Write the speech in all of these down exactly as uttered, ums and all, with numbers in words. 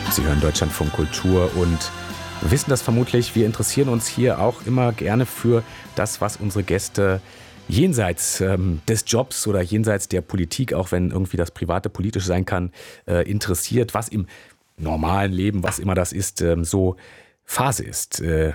Sie hören Deutschlandfunk Kultur und wissen das vermutlich. Wir interessieren uns hier auch immer gerne für das, was unsere Gäste jenseits ähm, des Jobs oder jenseits der Politik, auch wenn irgendwie das Private politisch sein kann, äh, interessiert, was im normalen Leben, was immer das ist, ähm, so Phase ist. Äh,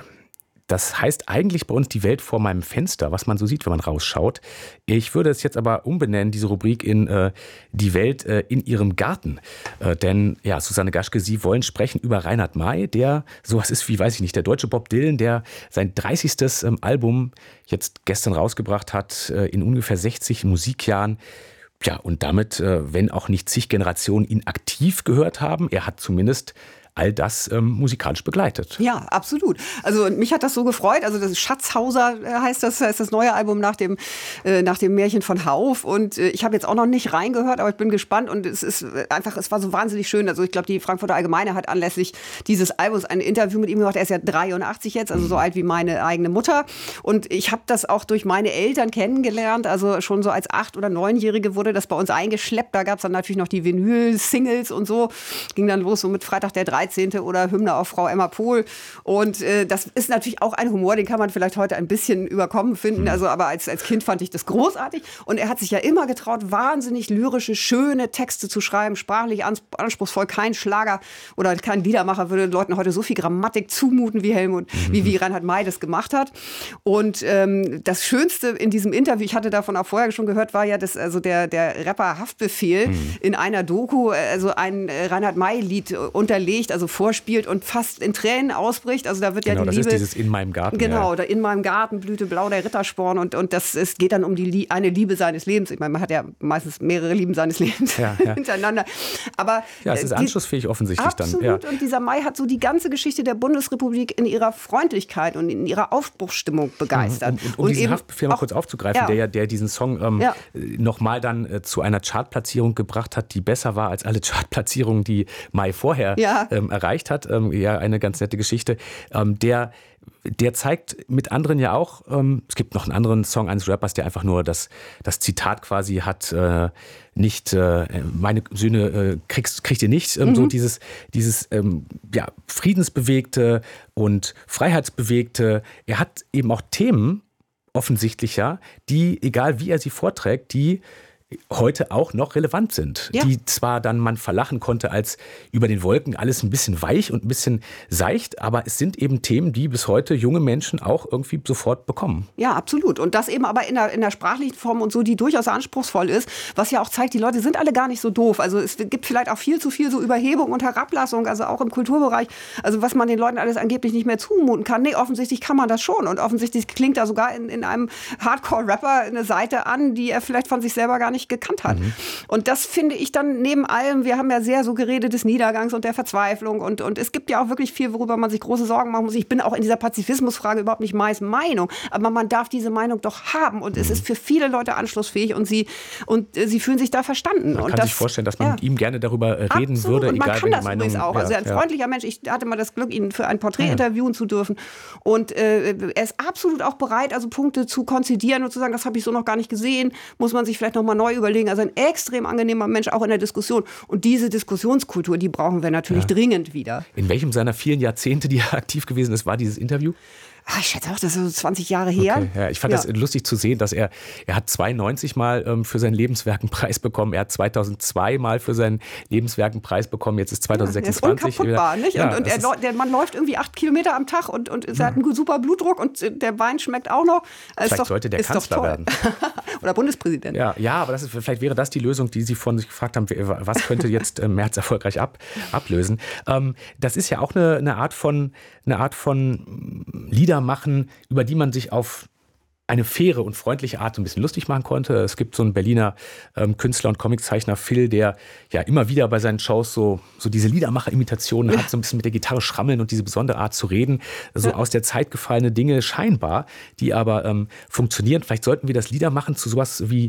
Das heißt eigentlich bei uns die Welt vor meinem Fenster, was man so sieht, wenn man rausschaut. Ich würde es jetzt aber umbenennen, diese Rubrik in äh, die Welt äh, in ihrem Garten. Äh, denn ja, Susanne Gaschke, Sie wollen sprechen über Reinhard May, der sowas ist wie, weiß ich nicht, der deutsche Bob Dylan, der sein dreißigstes Ähm, Album jetzt gestern rausgebracht hat, äh, in ungefähr sechzig Musikjahren. Ja, und damit, äh, wenn auch nicht zig Generationen ihn aktiv gehört haben, er hat zumindest all das ähm, musikalisch begleitet. Ja, absolut. Also mich hat das so gefreut. Also das Schatzhauser äh, heißt das, heißt das neue Album nach dem, äh, nach dem Märchen von Hauf. Und äh, ich habe jetzt auch noch nicht reingehört, aber ich bin gespannt. Und es ist einfach, es war so wahnsinnig schön. Also ich glaube, die Frankfurter Allgemeine hat anlässlich dieses Albums ein Interview mit ihm gemacht. Er ist ja dreiundachtzig jetzt, also so alt wie meine eigene Mutter. Und ich habe das auch durch meine Eltern kennengelernt. Also schon so als acht- oder neunjährige wurde das bei uns eingeschleppt. Da gab es dann natürlich noch die Vinyl-Singles und so. Ging dann los so mit Freitag der dreizehnte oder Hymne auf Frau Emma Pohl. Und äh, das ist natürlich auch ein Humor, den kann man vielleicht heute ein bisschen überkommen finden. Also, aber als, als Kind fand ich das großartig. Und er hat sich ja immer getraut, wahnsinnig lyrische, schöne Texte zu schreiben, sprachlich anspruchsvoll. Kein Schlager oder kein Liedermacher würde den Leuten heute so viel Grammatik zumuten wie Helmut, mhm. wie, wie Reinhard May das gemacht hat. Und ähm, das Schönste in diesem Interview, ich hatte davon auch vorher schon gehört, war ja, dass also der, der Rapper Haftbefehl mhm. in einer Doku also ein Reinhard May-Lied unterlegt, also vorspielt und fast in Tränen ausbricht. Also da wird genau, ja die das Liebe, ist dieses In meinem Garten. Genau, ja. da in meinem Garten blühte blau der Rittersporn und, und das, es geht dann um die eine Liebe seines Lebens. Ich meine, man hat ja meistens mehrere Lieben seines Lebens ja, ja. hintereinander. Aber ja, es ist die, anschlussfähig offensichtlich absolut. dann. Ja. Und dieser May hat so die ganze Geschichte der Bundesrepublik in ihrer Freundlichkeit und in ihrer Aufbruchsstimmung begeistert. Und, und, um und diesen Haftbefehl mal kurz aufzugreifen, ja. der ja der diesen Song ähm, ja. nochmal dann äh, zu einer Chartplatzierung gebracht hat, die besser war als alle Chartplatzierungen, die May vorher ja. ähm, erreicht hat. Ähm, ja, eine ganz nette Geschichte. Ähm, der, der zeigt mit anderen ja auch, ähm, es gibt noch einen anderen Song eines Rappers, der einfach nur das, das Zitat quasi hat, äh, nicht, äh, meine Söhne äh, kriegst, kriegt ihr nicht, ähm, mhm. so dieses, dieses ähm, ja, friedensbewegte und freiheitsbewegte. Er hat eben auch Themen, offensichtlich ja, die, egal wie er sie vorträgt, die heute auch noch relevant sind, ja. die zwar dann man verlachen konnte als über den Wolken alles ein bisschen weich und ein bisschen seicht, aber es sind eben Themen, die bis heute junge Menschen auch irgendwie sofort bekommen. Ja, absolut. Und das eben aber in der, in der sprachlichen Form und so, die durchaus anspruchsvoll ist, was ja auch zeigt, die Leute sind alle gar nicht so doof. Also es gibt vielleicht auch viel zu viel so Überhebung und Herablassung, also auch im Kulturbereich, also was man den Leuten alles angeblich nicht mehr zumuten kann. Nee, offensichtlich kann man das schon und offensichtlich klingt da sogar in, in einem Hardcore-Rapper eine Seite an, die er vielleicht von sich selber gar nicht gekannt hat. Mhm. Und das finde ich dann neben allem, wir haben ja sehr so geredet des Niedergangs und der Verzweiflung und, und es gibt ja auch wirklich viel, worüber man sich große Sorgen machen muss. Ich bin auch in dieser Pazifismusfrage überhaupt nicht Mays Meinung, aber man darf diese Meinung doch haben und mhm. es ist für viele Leute anschlussfähig und sie, und äh, sie fühlen sich da verstanden. Man und kann das, sich vorstellen, dass man ja. mit ihm gerne darüber reden Absolut. würde, und man egal kann das die Meinung. Übrigens auch. Ja, also ein ja. freundlicher Mensch. Ich hatte mal das Glück, ihn für ein Porträt ja. interviewen zu dürfen und äh, er ist absolut auch bereit, also Punkte zu konzidieren und zu sagen, das habe ich so noch gar nicht gesehen, muss man sich vielleicht noch mal neu überlegen. Also ein extrem angenehmer Mensch, auch in der Diskussion. Und diese Diskussionskultur, die brauchen wir natürlich ja. dringend wieder. In welchem seiner vielen Jahrzehnte, die er aktiv gewesen ist, war dieses Interview? Ah, ich schätze auch, das ist so zwanzig Jahre her. Okay, ja, ich fand ja. das lustig zu sehen, dass er, er hat zweiundneunzig Mal ähm, für sein Lebenswerk einen Preis bekommen. Er hat zweitausendzwei Mal für sein Lebenswerk einen Preis bekommen. Jetzt ist zweitausendsechsundzwanzig. Ja, ist unkaputtbar, nicht? Ja, und und er, der Mann läuft irgendwie acht Kilometer am Tag und, und er hat einen super Blutdruck und der Wein schmeckt auch noch. Vielleicht doch, sollte der Kanzler werden. Oder Bundespräsident. Ja, ja, aber das ist, vielleicht wäre das die Lösung, die Sie von sich gefragt haben, was könnte jetzt äh, Merz erfolgreich ab, ablösen. Ähm, das ist ja auch eine, eine Art von, eine Art von Lieder machen, über die man sich auf eine faire und freundliche Art ein bisschen lustig machen konnte. Es gibt so einen Berliner ähm, Künstler und Comiczeichner Phil, der ja immer wieder bei seinen Shows so, so diese Liedermacher-Imitationen hat, so ein bisschen mit der Gitarre schrammeln und diese besondere Art zu reden. So ja. aus der Zeit gefallene Dinge scheinbar, die aber ähm, funktionieren. Vielleicht sollten wir das Liedermachen zu sowas wie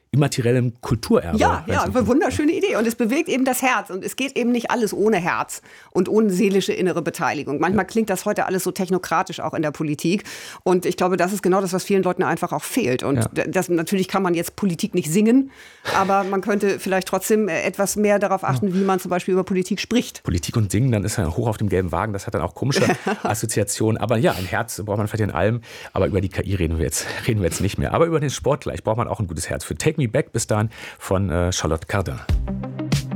immateriellem Kulturerbe. Ja, ja, eine wunderschöne Idee. Und es bewegt eben das Herz. Und es geht eben nicht alles ohne Herz und ohne seelische innere Beteiligung. Manchmal ja. klingt das heute alles so technokratisch auch in der Politik. Und ich glaube, das ist genau das, was vielen Leuten einfach auch fehlt. Und ja. das, natürlich kann man jetzt Politik nicht singen, aber man könnte vielleicht trotzdem etwas mehr darauf achten, ja. wie man zum Beispiel über Politik spricht. Politik und Singen, dann ist er hoch auf dem gelben Wagen. Das hat dann auch komische Assoziationen. Aber ja, ein Herz braucht man vielleicht in allem. Aber über die K I reden wir jetzt, reden wir jetzt nicht mehr. Aber über den Sport gleich braucht man auch ein gutes Herz für. Take Me Back bis dahin von äh, Charlotte Cardin.